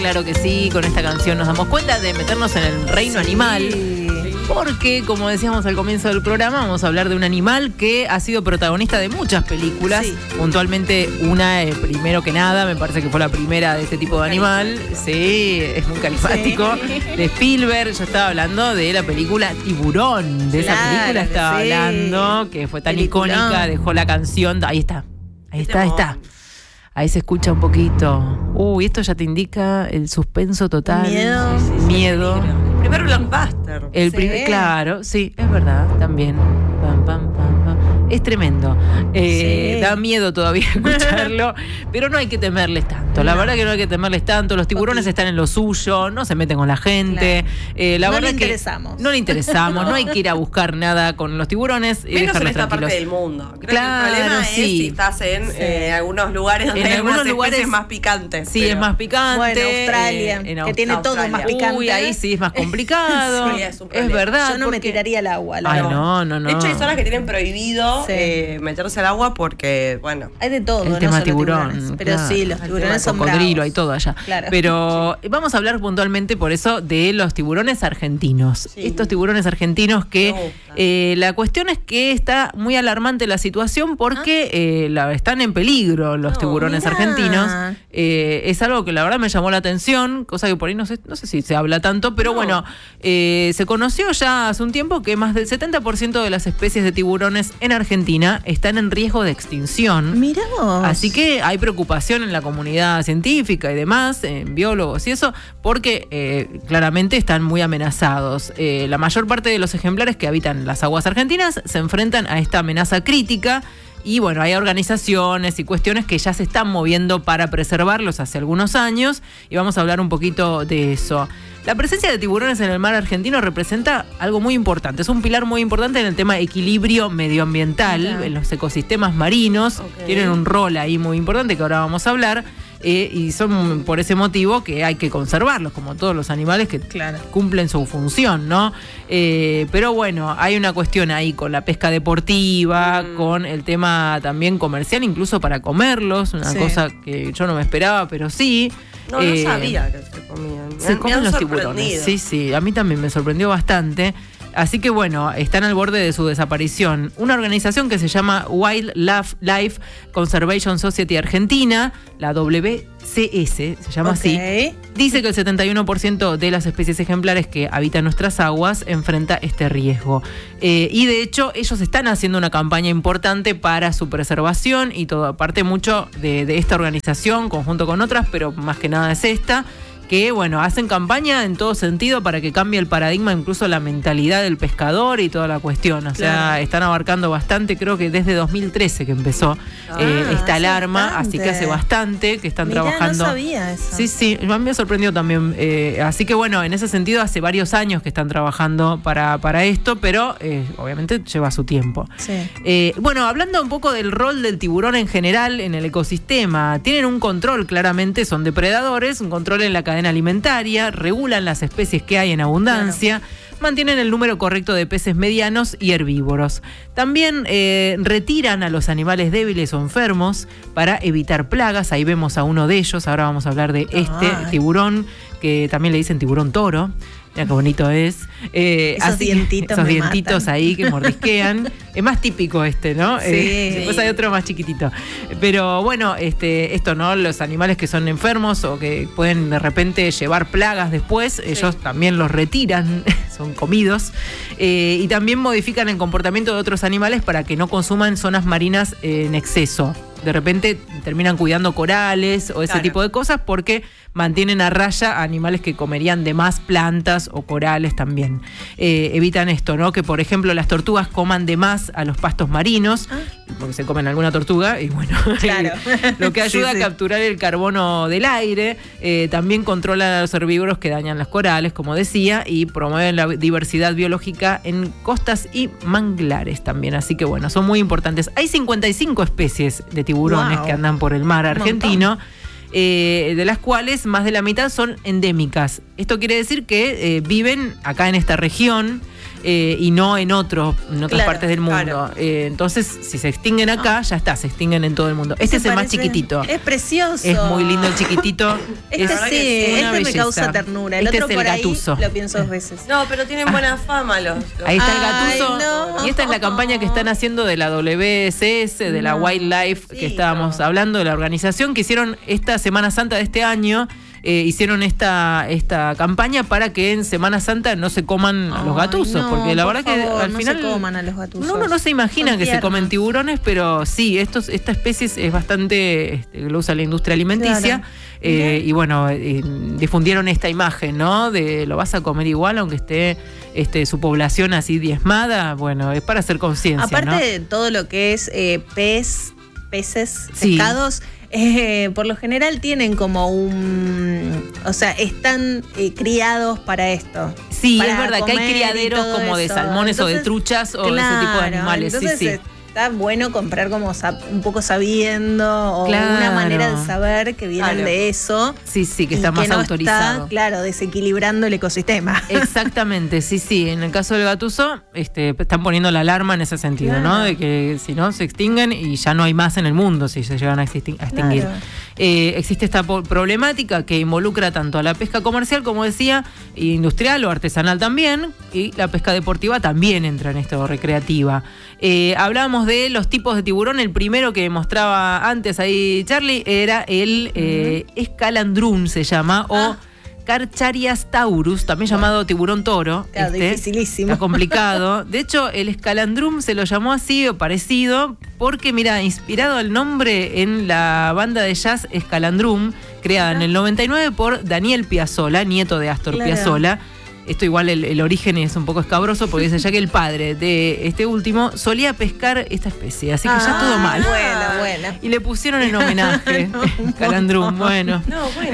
Claro que sí, con esta canción nos damos cuenta de meternos en el reino animal. Porque, como decíamos al comienzo del programa, vamos a hablar de un animal que ha sido protagonista de muchas películas. Sí. Puntualmente una, primero que nada, me parece que fue la primera de este tipo de animal. Sí, es muy carismático. Sí. De Spielberg. Yo estaba hablando de la película Tiburón. De esa película estaba hablando, que fue tan icónica, dejó la canción. Ahí está. Ahí está. Ahí se escucha un poquito. Uy, esto ya te indica el suspenso total. Miedo. El primer blockbuster. Claro, sí, es verdad, también. Pam, pam, pam, pam. Es tremendo. Da miedo todavía escucharlo, pero no hay que temerles tanto. La verdad que no hay que temerles tanto. Los tiburones están en lo suyo, no se meten con la gente. No le interesamos. No le interesamos, no hay que ir a buscar nada con los tiburones. Menos en esta parte del mundo. Creo que el problema es si estás en algunos lugares donde hay algunas especies más picantes. Sí, es más picante. Bueno, Australia, que tiene todo más picante. Uy, ahí sí es más complicado. Sí, es verdad. Yo no me tiraría al agua. Ay, no. De hecho, hay zonas que tienen prohibido meterse al agua porque, bueno. Hay de todo, el tema tiburón. Pero sí, los tiburones son cocodrilo, bravos. hay todo allá. Claro. Pero vamos a hablar puntualmente por eso de los tiburones argentinos. Sí. Estos tiburones argentinos que la cuestión es que está muy alarmante la situación porque están en peligro los tiburones argentinos. Es algo que la verdad me llamó la atención, cosa que por ahí no sé si se habla tanto, pero bueno, se conoció ya hace un tiempo que más del 70% de las especies de tiburones en Argentina están en riesgo de extinción. Mirá vos. Así que hay preocupación en la comunidad científica y demás, en biólogos y eso, porque claramente están muy amenazados. La mayor parte de los ejemplares que habitan las aguas argentinas se enfrentan a esta amenaza crítica. Y bueno, hay organizaciones y cuestiones que ya se están moviendo para preservarlos hace algunos años y vamos a hablar un poquito de eso. La presencia de tiburones en el mar argentino representa algo muy importante, es un pilar muy importante en el tema equilibrio medioambiental, en los ecosistemas marinos, tienen un rol ahí muy importante que ahora vamos a hablar. Y son por ese motivo que hay que conservarlos, como todos los animales que cumplen su función, ¿no? Pero bueno, hay una cuestión ahí con la pesca deportiva, con el tema también comercial, incluso para comerlos, una cosa que yo no me esperaba, pero sí. No sabía que se comían. Se comen los tiburones. Sí, a mí también me sorprendió bastante. Así que bueno, están al borde de su desaparición. Una organización que se llama Wildlife Conservation Society Argentina, la WCS, se llama así, dice que el 71% de las especies ejemplares que habitan nuestras aguas enfrenta este riesgo. Y de hecho, ellos están haciendo una campaña importante para su preservación y todo, aparte mucho de esta organización, conjunto con otras, pero más que nada es esta, que bueno, hacen campaña en todo sentido para que cambie el paradigma, incluso la mentalidad del pescador y toda la cuestión. O sea, están abarcando bastante, creo que desde 2013 que empezó esta alarma, así que hace bastante que están trabajando. No sabía eso. Sí, a mí me sorprendió también. Así que bueno, en ese sentido hace varios años que están trabajando para esto, pero obviamente lleva su tiempo. Sí. Bueno, hablando un poco del rol del tiburón en general en el ecosistema, tienen un control, claramente son depredadores, un control en la cadena alimentaria, regulan las especies que hay en abundancia, mantienen el número correcto de peces medianos y herbívoros. También retiran a los animales débiles o enfermos para evitar plagas. Ahí vemos a uno de ellos. Ahora vamos a hablar de este tiburón, que también le dicen tiburón toro. Mira qué bonito es. Esos dientitos ahí que mordisquean. Es más típico ¿no? Sí. Después hay otro más chiquitito. Pero bueno, esto, ¿no? Los animales que son enfermos o que pueden de repente llevar plagas después, ellos también los retiran, son comidos. Y también modifican el comportamiento de otros animales para que no consuman zonas marinas en exceso. De repente terminan cuidando corales o ese tipo de cosas porque mantienen a raya a animales que comerían de más plantas o corales también. Evitan esto, ¿no? Que por ejemplo las tortugas coman de más a los pastos marinos, porque se comen alguna tortuga y bueno, lo que ayuda a capturar el carbono del aire. También controlan a los herbívoros que dañan los corales, como decía, y promueven la diversidad biológica en costas y manglares también. Así que bueno, son muy importantes. Hay 55 especies de tiburones que andan por el mar argentino. De las cuales más de la mitad son endémicas. Esto quiere decir que viven acá en esta región y no en otras partes del mundo. Claro. Entonces, si se extinguen acá, ya está, se extinguen en todo el mundo. Este es el más chiquitito. Es precioso. Es muy lindo el chiquitito. Este me causa ternura. El otro es el gatuso. Lo pienso 2 veces. No, pero tienen buena fama los. Ahí está el gatuso. No. Y esta es la campaña que están haciendo de la WCS, de la Wildlife, que estábamos hablando, de la organización, que hicieron esta Semana Santa de este año. Hicieron esta campaña para que en Semana Santa no se coman a los gatusos, porque la verdad que al final no se coman a los gatusos. Uno no se imagina que se comen tiburones, pero sí, esta especie es bastante, lo usa la industria alimenticia. Claro. Y bueno, difundieron esta imagen, ¿no? De lo vas a comer igual aunque esté su población así diezmada. Bueno, es para hacer conciencia, aparte, ¿no? de todo lo que es peces, pescados, por lo general tienen como o sea, están criados para esto. Sí, es verdad que hay criaderos como de salmones. Entonces, o de truchas o ese tipo de animales. Entonces, sí. Está bueno comprar como un poco sabiendo o una manera de saber que vienen de eso. Sí, que está más autorizado. Está, desequilibrando el ecosistema. Exactamente, sí. En el caso del gatuso, están poniendo la alarma en ese sentido, ¿no? De que si no, se extinguen y ya no hay más en el mundo si se llegan a extinguir. Claro. Existe esta problemática que involucra tanto a la pesca comercial, como decía, industrial o artesanal también, y la pesca deportiva también entra en esto, recreativa. Hablábamos de los tipos de tiburón. El primero que mostraba antes ahí Charlie era el escalandrum, se llama, o Carcharias taurus, también llamado tiburón toro. Claro, dificilísimo. Está complicado. De hecho, el escalandrum se lo llamó así o parecido porque, mira, inspirado el nombre en la banda de jazz Escalandrum, creada en el 99 por Daniel Piazzolla, nieto de Astor Piazzolla. Esto igual el origen es un poco escabroso porque dice ya que el padre de este último solía pescar esta especie, así que ya todo mal. Buena. Y le pusieron en homenaje Escalandrum, bueno.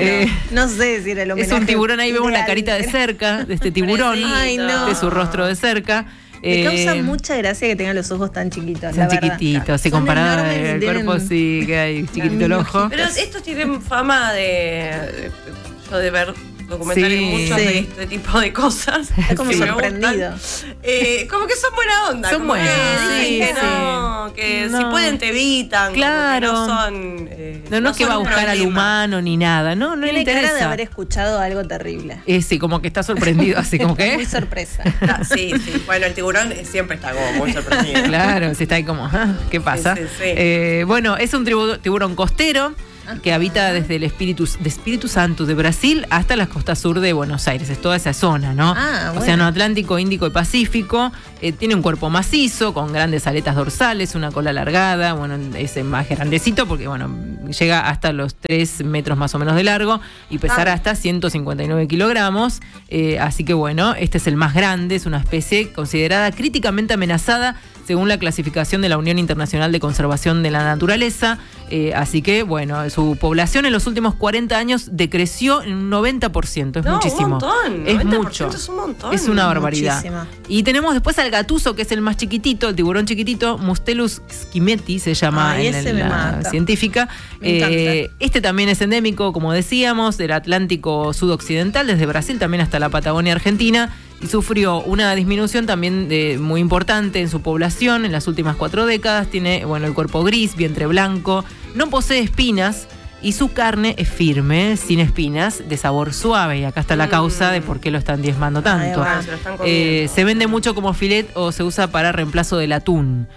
No sé si era el homenaje. Es un tiburón, ahí vemos la carita de cerca de este tiburón, de su rostro de cerca. Me causa mucha gracia que tengan los ojos tan chiquitos. Son chiquititos, así comparado al cuerpo, sí, que hay chiquitito el ojo. Pero estos tienen fama de ver documentales muchos de este tipo de cosas. Está como sorprendido. Como que son buena onda. Son buenos. Dicen que si pueden te evitan. Claro. No son. No es que va a buscar al humano ni nada. No le interesa. Tiene cara de haber escuchado algo terrible. Sí, como que está sorprendido, así como que. Muy sorpresa. Sí. Bueno, el tiburón siempre está como muy sorprendido. Claro, si está ahí como, ¿qué pasa? Sí. Bueno, es un tiburón costero que habita desde el Espíritu Santo de Brasil hasta las costas sur de Buenos Aires. Es toda esa zona, ¿no? Bueno. Océano Atlántico, Índico y Pacífico. Tiene un cuerpo macizo, con grandes aletas dorsales, una cola alargada. Bueno, es más grandecito porque, llega hasta los 3 metros más o menos de largo y pesará hasta 159 kilogramos. Así que, este es el más grande. Es una especie considerada críticamente amenazada según la clasificación de la Unión Internacional de Conservación de la Naturaleza. Así que, su población en los últimos 40 años decreció en un 90%. Es muchísimo. Un montón. Es mucho. Es un montón. Es una barbaridad. Muchísimo. Y tenemos después al gatuso, que es el más chiquitito, el tiburón chiquitito, Mustelus schimeti se llama en la científica. Este también es endémico, como decíamos, del Atlántico sudoccidental, desde Brasil también hasta la Patagonia Argentina. Y sufrió una disminución también muy importante en su población en las últimas 4 décadas. Tiene el cuerpo gris, vientre blanco, no posee espinas y su carne es firme, sin espinas, de sabor suave. Y acá está la causa de por qué lo están diezmando tanto. Se vende mucho como filet o se usa para reemplazo del atún.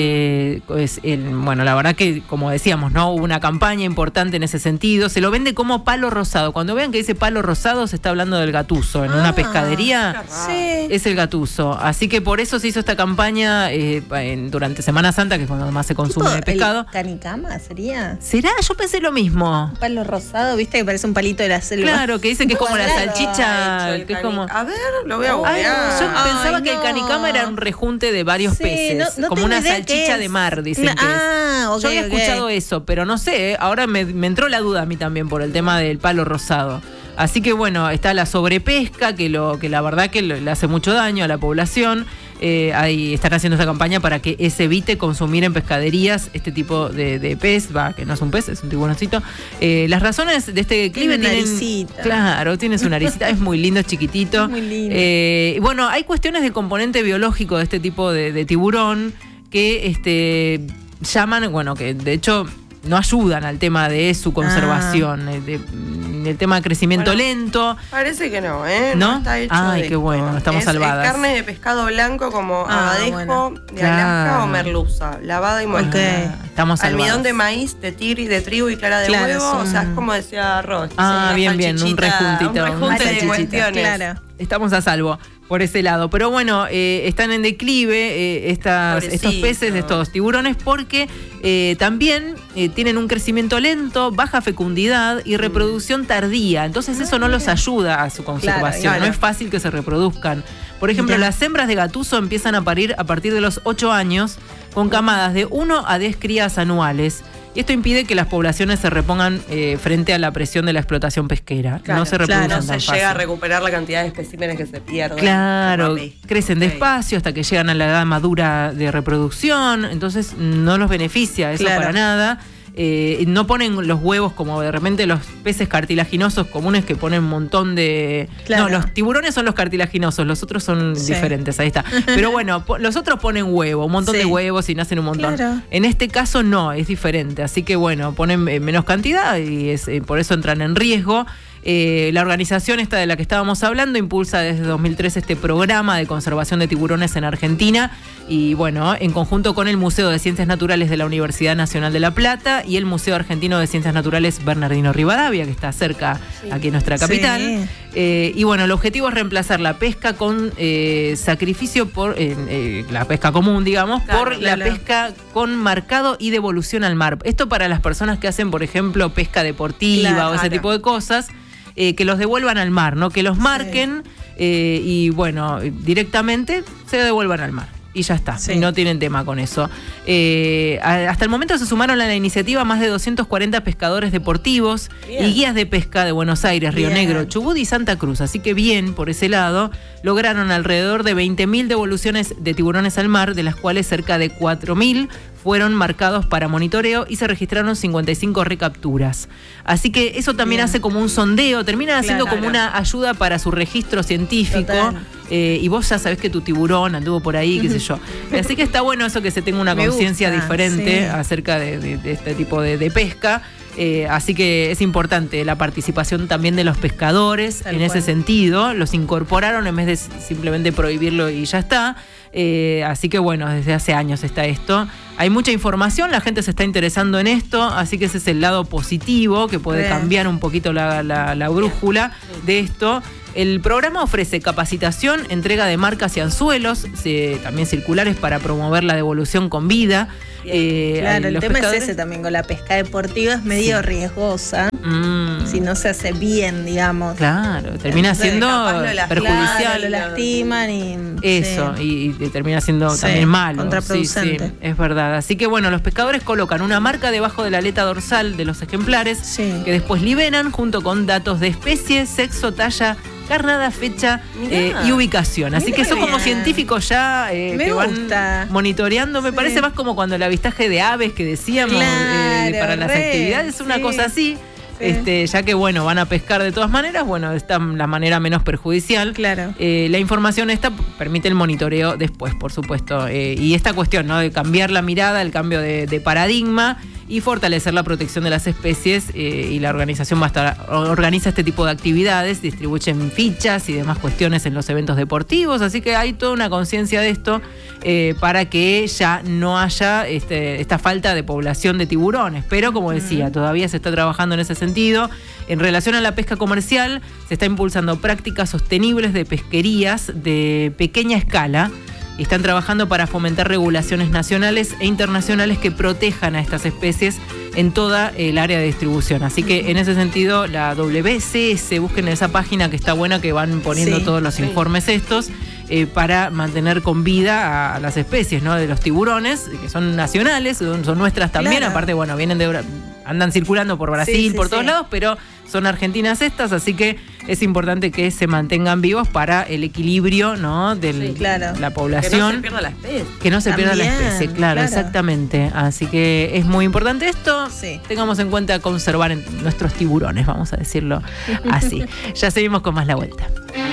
La verdad que, como decíamos, ¿no? Hubo una campaña importante en ese sentido. Se lo vende como palo rosado. Cuando vean que dice palo rosado, se está hablando del gatuso. En una pescadería es el gatuso. Así que por eso se hizo esta campaña durante Semana Santa, que es cuando más se consume de pescado. ¿Canicama sería? ¿Será? Yo pensé lo mismo. Un palo rosado, ¿viste? Que parece un palito de la selva. Claro, que dicen que es como la salchicha. Que es como... A ver, lo voy a googlear. Yo pensaba que el canicama era un rejunte de varios peces. Como una salchicha de mar, dicen que es. Yo había escuchado eso, pero no sé. Ahora me entró la duda a mí también por el tema del palo rosado. Así que está la sobrepesca, que la verdad que le hace mucho daño a la población. están haciendo esta campaña para que se evite consumir en pescaderías este tipo de pez, que no es un pez, es un tiburoncito. Las razones de este declive tienen... Claro, tiene su naricita, es muy lindo, es chiquitito. Es muy lindo. Bueno, hay cuestiones de componente biológico de este tipo de tiburón que llaman, bueno, que de hecho no ayudan al tema de su conservación, el tema de crecimiento lento. Parece que no, ¿eh? No está hecho. Ay, qué bueno, estamos salvadas. Es carne de pescado blanco como abadejo, de Alaska o merluza, lavada y molida. Estamos salvadas. Almidón de maíz, de trigo y clara de huevo, o sea, es como decía Arroz. Bien, un rejuntito. Un rejunte de cuestiones. Claro. Estamos a salvo por ese lado. Pero bueno, están en declive estos peces, estos tiburones, porque también tienen un crecimiento lento, baja fecundidad y reproducción tardía. Entonces eso no los ayuda a su conservación. Claro. No es fácil que se reproduzcan. Por ejemplo, las hembras de gatuso empiezan a parir a partir de los 8 años con camadas de 1 a 10 crías anuales. Y esto impide que las poblaciones se repongan frente a la presión de la explotación pesquera. Claro, no se reproducen no tan se fácil. llega a recuperar la cantidad de especímenes que se pierden. Claro, crecen despacio hasta que llegan a la edad madura de reproducción, entonces no los beneficia eso para nada. No ponen los huevos como de repente los peces cartilaginosos comunes que ponen un montón de... Claro. No, los tiburones son los cartilaginosos, los otros son diferentes, ahí está. Pero bueno, los otros ponen huevo, un montón de huevos y nacen un montón. Claro. En este caso no, es diferente, así que bueno, ponen menos cantidad y por eso entran en riesgo. La organización esta de la que estábamos hablando impulsa desde 2003 este programa de conservación de tiburones en Argentina y bueno, en conjunto con el Museo de Ciencias Naturales de la Universidad Nacional de La Plata y el Museo Argentino de Ciencias Naturales Bernardino Rivadavia, que está cerca aquí en nuestra capital. Y bueno, el objetivo es reemplazar la pesca con sacrificio por la pesca común, digamos, por la pesca con marcado y devolución al mar. Esto para las personas que hacen, por ejemplo, pesca deportiva o ese tipo de cosas. Que los devuelvan al mar, ¿no? Que los marquen y bueno, directamente se devuelvan al mar. Y ya está, y no tienen tema con eso. Hasta el momento se sumaron a la iniciativa más de 240 pescadores deportivos y guías de pesca de Buenos Aires, Río Negro, Chubut y Santa Cruz. Así que bien, por ese lado, lograron alrededor de 20.000 devoluciones de tiburones al mar, de las cuales cerca de 4.000 fueron marcados para monitoreo y se registraron 55 recapturas. Así que eso también hace como un sondeo, termina haciendo como una ayuda para su registro científico. Y vos ya sabés que tu tiburón anduvo por ahí, qué sé yo. Así que está bueno eso, que se tenga una conciencia diferente acerca de este tipo de pesca. Así que es importante la participación también de los pescadores en ese sentido. Los incorporaron en vez de simplemente prohibirlo y ya está. Así que bueno, desde hace años está esto. Hay mucha información, la gente se está interesando en esto, así que ese es el lado positivo que puede cambiar un poquito la brújula de esto. El programa ofrece capacitación, entrega de marcas y anzuelos, también circulares para promover la devolución con vida. Claro, el tema es ese también, con la pesca deportiva es medio riesgosa. Si no se hace bien, digamos. Claro, termina siendo perjudicial. Claro, lo lastiman y... Eso, y termina siendo también malo. Contraproducente. Sí, es verdad. Así que bueno, los pescadores colocan una marca debajo de la aleta dorsal de los ejemplares que después liberan junto con datos de especie, sexo, talla, carnada, fecha y ubicación. Así que son como científicos ya que van monitoreando. Me parece más como cuando el avistaje de aves que decíamos para las actividades, una cosa así. Ya que bueno, van a pescar de todas maneras, bueno, esta la manera menos perjudicial. Claro. La información esta permite el monitoreo después, por supuesto. Y esta cuestión, ¿no? De cambiar la mirada, el cambio de paradigma y fortalecer la protección de las especies. Y la organización organiza este tipo de actividades, distribuyen fichas y demás cuestiones en los eventos deportivos. Así que hay toda una conciencia de esto para que ya no haya esta falta de población de tiburones. Pero como decía, todavía se está trabajando en ese sentido. En relación a la pesca comercial, se está impulsando prácticas sostenibles de pesquerías de pequeña escala. Y están trabajando para fomentar regulaciones nacionales e internacionales que protejan a estas especies en toda el área de distribución. Así que en ese sentido, la WCS, busquen esa página que está buena, que van poniendo todos los informes estos. para mantener con vida a las especies, ¿no? De los tiburones, que son nacionales, son nuestras también, claro. Aparte, bueno, andan circulando por Brasil, por todos lados, pero son argentinas estas, así que es importante que se mantengan vivos para el equilibrio, ¿no? De la población. Que no se pierda la especie. Que no se pierda la especie, claro, exactamente. Así que es muy importante esto. Tengamos en cuenta conservar nuestros tiburones, vamos a decirlo así. Ya seguimos con más La Vuelta.